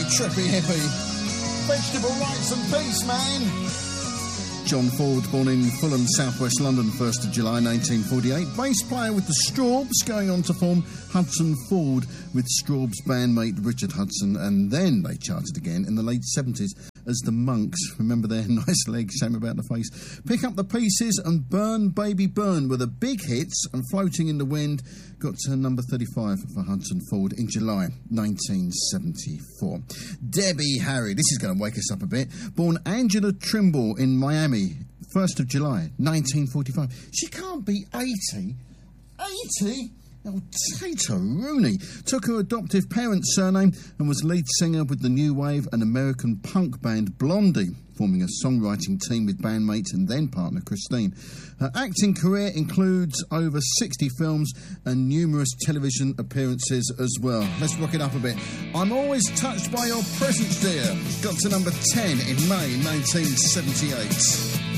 trippy hippie. Vegetable rights and peace, man. John Ford, born in Fulham, southwest London, 1st of July 1948. Bass player with the Strawbs, going on to form Hudson Ford with Strawbs' bandmate Richard Hudson, and then they charted again in the late 70s as the Monks. Remember their nice legs, shame about the face. Pick Up the Pieces and Burn Baby Burn were the big hits, and Floating in the Wind got to number 35 for Hudson Ford in July 1974. Debbie Harry, this is going to wake us up a bit, born Angela Trimble in Miami, 1st of July 1945. She can't be 80. 80? Oh, Tato Rooney took her adoptive parents' surname and was lead singer with the new wave and American punk band Blondie, forming a songwriting team with bandmate and then partner Christine. Her acting career includes over 60 films and numerous television appearances as well. Let's rock it up a bit. I'm Always Touched by Your Presence, Dear got to number 10 in May 1978.